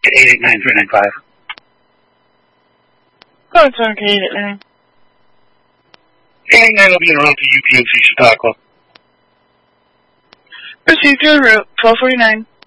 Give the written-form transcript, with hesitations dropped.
889-395. Call return to 889. 889 will be en route to UPMC Chautauqua. Proceed to en route 1249.